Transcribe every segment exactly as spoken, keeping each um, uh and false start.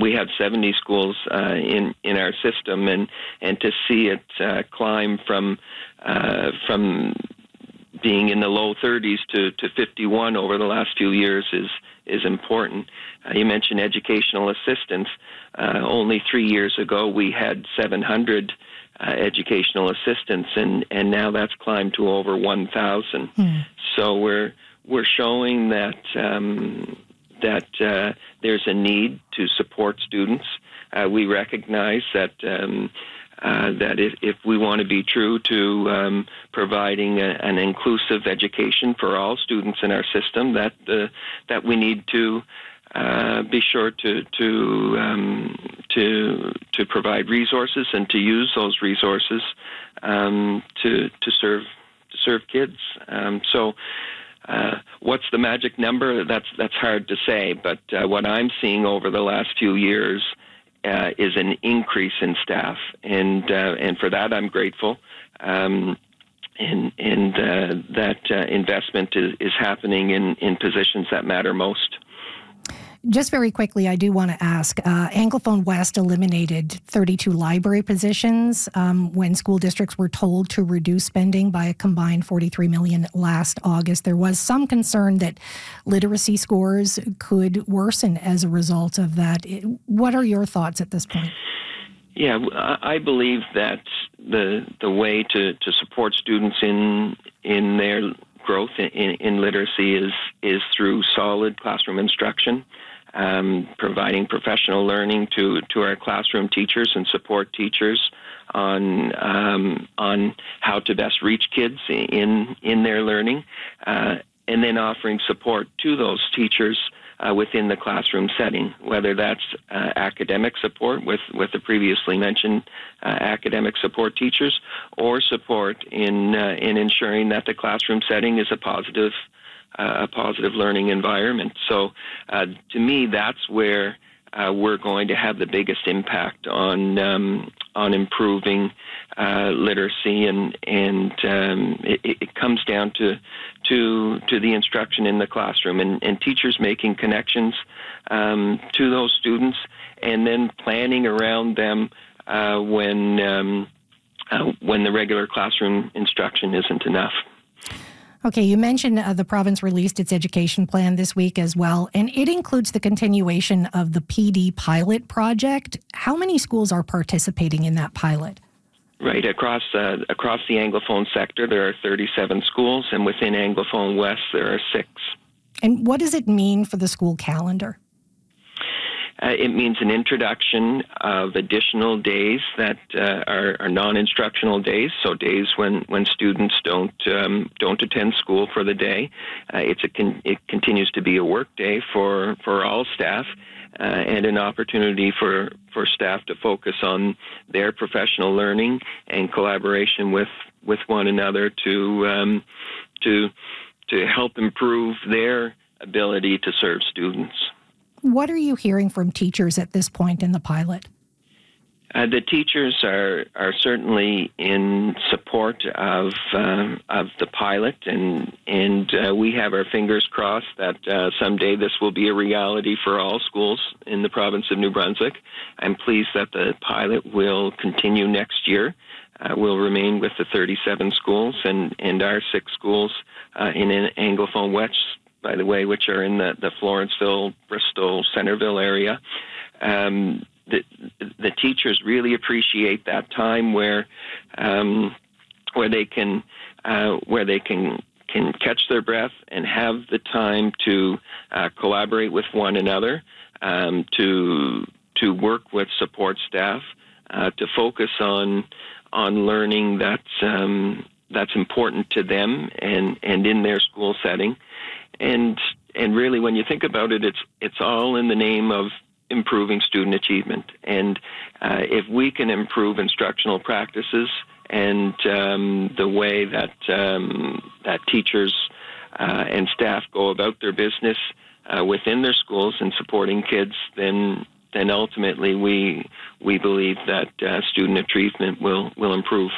we have seventy schools uh, in in our system, and and to see it uh, climb from uh, from being in the low thirties to, to fifty-one over the last few years is is important. Uh, you mentioned educational assistants. Uh, only three years ago, we had seven hundred uh, educational assistants, and, and now that's climbed to over one thousand. Hmm. So we're we're showing that um, that uh, there's a need to support students. Uh, we recognize that. Um, Uh, that if, if we want to be true to um, providing a, an inclusive education for all students in our system, that uh, that we need to uh, be sure to to um, to to provide resources and to use those resources um, to to serve to serve kids. Um, so. Uh, what's the magic number? That's that's hard to say, but uh, what I'm seeing over the last few years Uh, is an increase in staff, and uh, and for that I'm grateful. Um, and and uh, that uh, investment is, is happening in, in positions that matter most. Just very quickly, I do want to ask, uh, Anglophone West eliminated thirty-two library positions um, when school districts were told to reduce spending by a combined forty-three million dollars last August. There was some concern that literacy scores could worsen as a result of that. What are your thoughts at this point? Yeah, I believe that the the way to, to support students in in their growth in, in literacy is is through solid classroom instruction. Um, providing professional learning to, to our classroom teachers and support teachers on um, on how to best reach kids in in their learning, uh, and then offering support to those teachers uh, within the classroom setting, whether that's uh, academic support with, with the previously mentioned uh, academic support teachers, or support in uh, in ensuring that the classroom setting is a positive Uh, a positive learning environment. So uh, to me, that's where uh, we're going to have the biggest impact on um, on improving uh, literacy, and and um, it, it comes down to to to the instruction in the classroom, and, and teachers making connections um, to those students, and then planning around them uh, when um, uh, when the regular classroom instruction isn't enough. Okay, you mentioned uh, the province released its education plan this week as well, and it includes the continuation of the P D pilot project. How many schools are participating in that pilot? Right, across uh, across the Anglophone sector, there are thirty-seven schools, and within Anglophone West, there are six. And what does it mean for the school calendar? Uh, it means an introduction of additional days that uh, are, are non-instructional days, so days when, when students don't um, don't attend school for the day. Uh, it's a con- it continues to be a work day for, for all staff, uh, and an opportunity for, for staff to focus on their professional learning and collaboration with, with one another to um, to to help improve their ability to serve students. What are you hearing from teachers at this point in the pilot? Uh, the teachers are are certainly in support of um, of the pilot, and and uh, we have our fingers crossed that uh, someday this will be a reality for all schools in the province of New Brunswick. I'm pleased that the pilot will continue next year. Uh, we'll remain with the thirty-seven schools, and, and our six schools uh, in Anglophone West, by the way, which are in the, the Florenceville, Bristol, Centerville area. Um, the, the teachers really appreciate that time where um, where they can uh, where they can can catch their breath and have the time to uh, collaborate with one another, um, to to work with support staff, uh, to focus on on learning that's um, that's important to them and, and in their school setting. And and really, when you think about it, it's it's all in the name of improving student achievement. And uh, if we can improve instructional practices and um, the way that um, that teachers uh, and staff go about their business uh, within their schools and supporting kids, then then ultimately we we believe that uh, student achievement will will improve.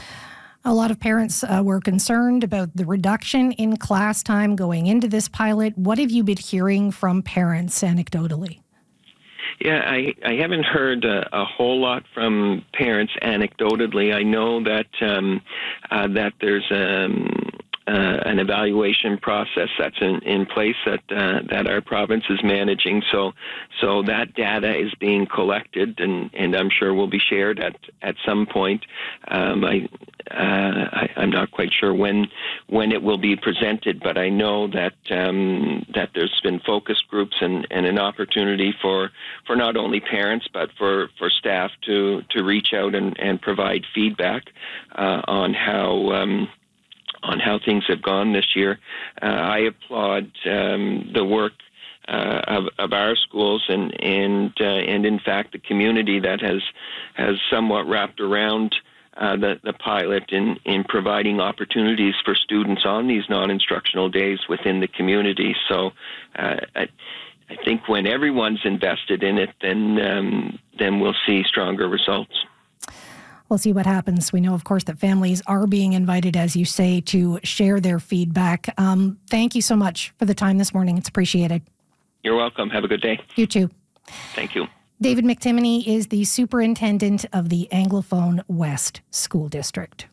A lot of parents uh, were concerned about the reduction in class time going into this pilot. What have you been hearing from parents anecdotally? Yeah, I, I haven't heard a, a whole lot from parents anecdotally. I know that um, uh, that there's um, uh, an evaluation process that's in, in place that uh, that our province is managing. So so that data is being collected, and, and I'm sure will be shared at, at some point. Um, I, uh, I I'm not quite sure when when it will be presented, but I know that um, that there's been focus groups and, and an opportunity for, for not only parents but for, for staff to, to reach out and, and provide feedback uh, on how um, on how things have gone this year. Uh, I applaud um, the work uh, of, of our schools and and uh, and in fact the community that has has somewhat wrapped around Uh, the, the pilot in, in providing opportunities for students on these non-instructional days within the community. So uh, I, I think when everyone's invested in it, then um, then we'll see stronger results. We'll see what happens. We know, of course, that families are being invited, as you say, to share their feedback. Um, thank you so much for the time this morning. It's appreciated. You're welcome. Have a good day. You too. Thank you. David McTimoney is the superintendent of the Anglophone West School District.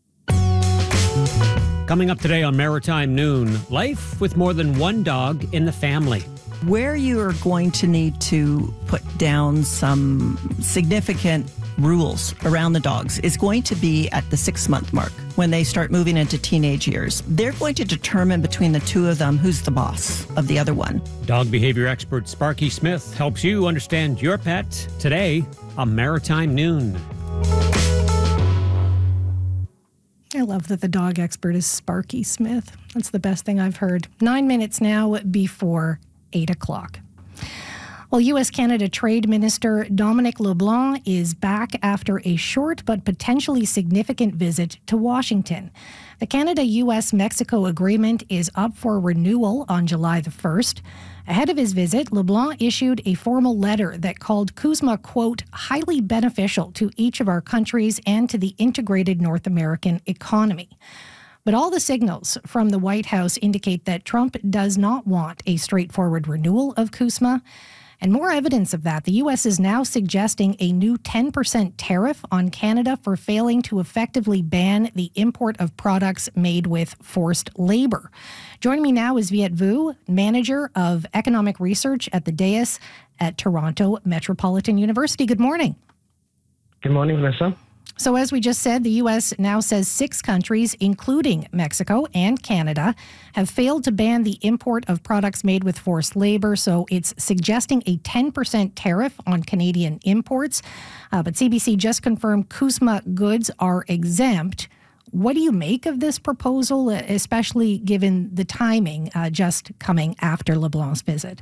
Coming up today on Maritime Noon, life with more than one dog in the family. Where you are going to need to put down some significant rules around the dogs is going to be at the six-month mark when they start moving into teenage years. They're going to determine between the two of them who's the boss of the other one. Dog behavior expert Sparky Smith helps you understand your pet today on Maritime Noon. I love that the dog expert is Sparky Smith. That's the best thing I've heard. Nine minutes now before eight o'clock. Well, U S-Canada Trade Minister Dominic LeBlanc is back after a short but potentially significant visit to Washington. The Canada-U S-Mexico agreement is up for renewal on July the first. Ahead of his visit, LeBlanc issued a formal letter that called CUSMA, quote, highly beneficial to each of our countries and to the integrated North American economy. But all the signals from the White House indicate that Trump does not want a straightforward renewal of CUSMA. And more evidence of that, the U S is now suggesting a new ten percent tariff on Canada for failing to effectively ban the import of products made with forced labor. Joining me now is Viet Vu, Manager of Economic Research at the D A I S at Toronto Metropolitan University. Good morning. Good morning, Vanessa. So as we just said, the U S now says six countries, including Mexico and Canada, have failed to ban the import of products made with forced labor. So it's suggesting a ten percent tariff on Canadian imports. Uh, but C B C just confirmed CUSMA goods are exempt. What do you make of this proposal, especially given the timing uh, just coming after LeBlanc's visit?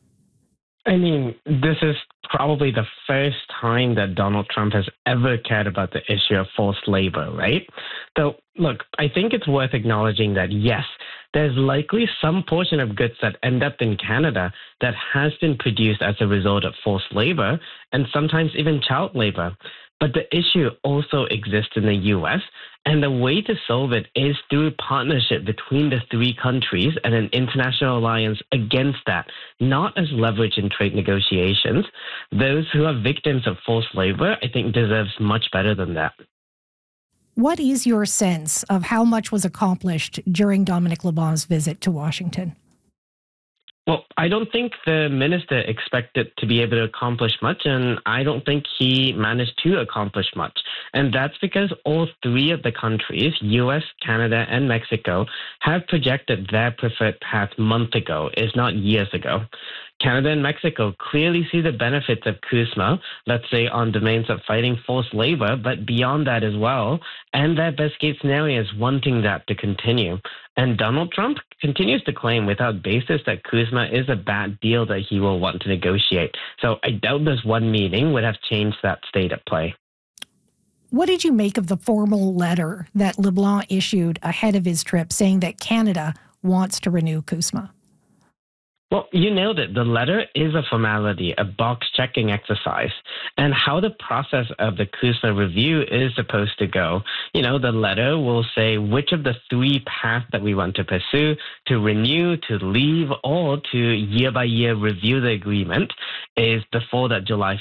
I mean, this is probably the first time that Donald Trump has ever cared about the issue of forced labor, right? So, look, I think it's worth acknowledging that, yes, there's likely some portion of goods that end up in Canada that has been produced as a result of forced labor and sometimes even child labor. But the issue also exists in the U S, and the way to solve it is through partnership between the three countries and an international alliance against that, not as leverage in trade negotiations. Those who are victims of forced labor, I think, deserves much better than that. What is your sense of how much was accomplished during Dominic LeBlanc's visit to Washington? Well, I don't think the minister expected to be able to accomplish much, and I don't think he managed to accomplish much. And that's because all three of the countries, U S, Canada, and Mexico, have projected their preferred path months ago, if not years ago. Canada and Mexico clearly see the benefits of CUSMA, let's say on domains of fighting forced labor, but beyond that as well, and their best case scenario is wanting that to continue. And Donald Trump continues to claim without basis that CUSMA is a bad deal that he will want to negotiate. So I doubt this one meeting would have changed that state of play. What did you make of the formal letter that LeBlanc issued ahead of his trip saying that Canada wants to renew CUSMA? Well, you nailed it. The letter is a formality, a box-checking exercise. And how the process of the C U S M A review is supposed to go, you know, the letter will say which of the three paths that we want to pursue, to renew, to leave, or to year-by-year review the agreement is before that July